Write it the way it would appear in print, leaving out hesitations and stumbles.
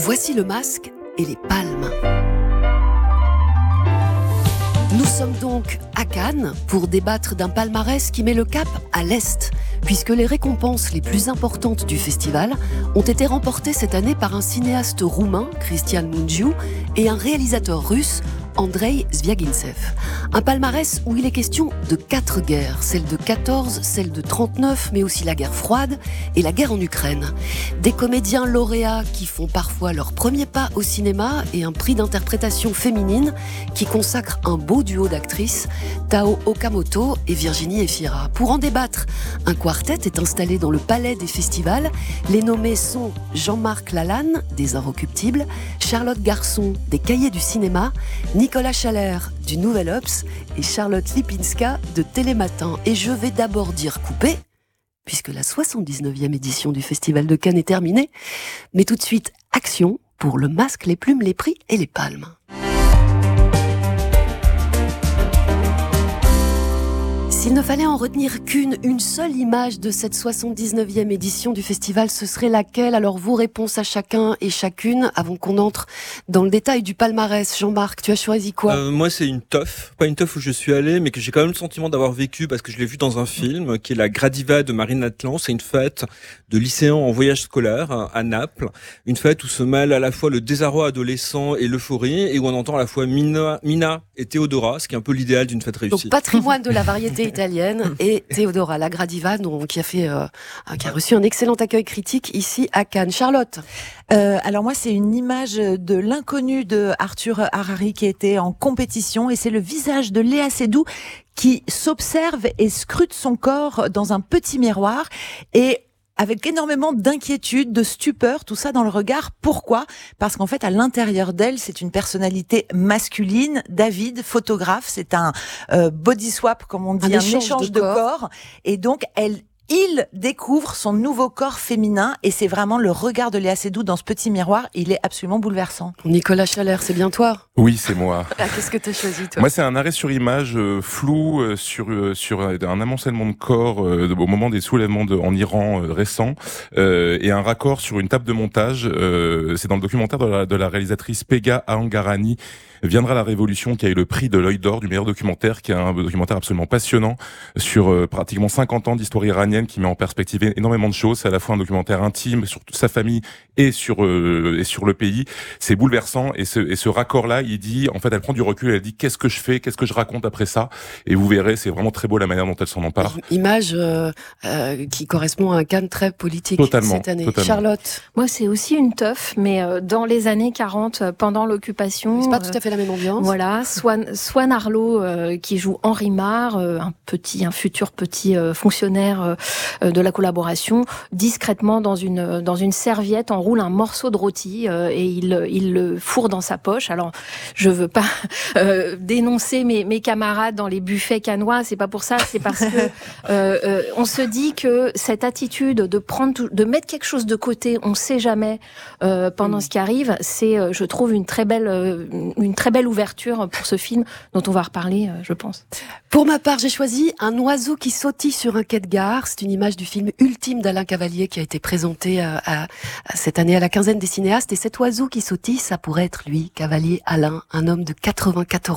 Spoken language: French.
Voici le masque et les palmes. Nous sommes donc à Cannes pour débattre d'un palmarès qui met le cap à l'Est, puisque les récompenses les plus importantes du festival ont été remportées cette année par un cinéaste roumain, Cristian Mungiu, et un réalisateur russe, Andrei Zvyagintsev. Un palmarès où il est question de 4 guerres, celle de 14, celle de 39, mais aussi la guerre froide et la guerre en Ukraine. Des comédiens lauréats qui font parfois leur premier pas au cinéma et un prix d'interprétation féminine qui consacre un beau duo d'actrices, Tao Okamoto et Virginie Efira. Pour en débattre, un quartet est installé dans le palais des festivals. Les nommés sont Jean-Marc Lalanne, des Inrecuptibles, Charlotte Garçon, des Cahiers du cinéma, Nicolas Chalère du Nouvel Obs et Charlotte Lipinska de Télématin. Et je vais d'abord dire coupé, puisque la 79e édition du Festival de Cannes est terminée. Mais tout de suite, action pour le masque, les plumes, les prix et les palmes. S'il ne fallait en retenir une seule image de cette 79e édition du festival, ce serait laquelle? Alors vos réponses à chacun et chacune, avant qu'on entre dans le détail du palmarès. Jean-Marc, tu as choisi quoi? Moi, c'est une teuf. Pas une teuf où je suis allé, mais que j'ai quand même le sentiment d'avoir vécu parce que je l'ai vu dans un film qui est La Gradiva de Marine Atlan. C'est une fête de lycéens en voyage scolaire à Naples. Une fête où se mêlent à la fois le désarroi adolescent et l'euphorie et où on entend à la fois Mina et Théodora, ce qui est un peu l'idéal d'une fête réussie. Donc patrimoine de la variété italienne et Théodora, la Gradiva, qui a reçu un excellent accueil critique ici à Cannes. Charlotte? Alors moi, c'est une image de L'inconnu de Arthur Harari qui était en compétition et c'est le visage de Léa Seydoux qui s'observe et scrute son corps dans un petit miroir et avec énormément d'inquiétude, de stupeur, tout ça dans le regard. Pourquoi? Parce qu'en fait, à l'intérieur d'elle, c'est une personnalité masculine. David, photographe, c'est un body swap, comme on dit, un échange de corps. Et donc, il découvre son nouveau corps féminin et c'est vraiment le regard de Léa Seydoux dans ce petit miroir. Il est absolument bouleversant. Nicolas Chalère, c'est bien toi? Oui, c'est moi. Qu'est-ce que tu as choisi, toi? Moi, c'est un arrêt sur image flou sur un amoncellement de corps au moment des soulèvements en Iran récents et un raccord sur une table de montage. C'est dans le documentaire de la réalisatrice Pega Ahangarani, Viendra la Révolution, qui a eu le prix de l'Œil d'Or du meilleur documentaire, qui est un documentaire absolument passionnant sur pratiquement 50 ans d'histoire iranienne qui met en perspective énormément de choses. C'est à la fois un documentaire intime sur sa famille et sur le pays. C'est bouleversant et ce raccord-là, il dit, en fait, elle prend du recul, elle dit qu'est-ce que je fais, qu'est-ce que je raconte après ça, et vous verrez, c'est vraiment très beau la manière dont elle s'en empare. Image qui correspond à un Cannes très politique cette année. Totalement. Charlotte? Moi, c'est aussi une teuf, mais dans les années 40, pendant l'occupation. C'est pas tout à fait la même ambiance. Voilà, Swan Arlo qui joue Henri Marre, un futur petit fonctionnaire de la collaboration, discrètement dans une serviette enroule un morceau de rôti et il le fourre dans sa poche. Alors, je veux pas dénoncer mes camarades dans les buffets cannois, c'est pas pour ça, c'est parce que on se dit que cette attitude de mettre quelque chose de côté, on sait jamais pendant ce qui arrive, c'est, je trouve, une très belle ouverture pour ce film dont on va reparler, je pense. Pour ma part, j'ai choisi Un oiseau qui sautille sur un quai de gare. C'est une image du film ultime d'Alain Cavalier qui a été présenté cette année à la quinzaine des cinéastes. Et cet oiseau qui sautille, ça pourrait être lui, Cavalier Alain, un homme de 94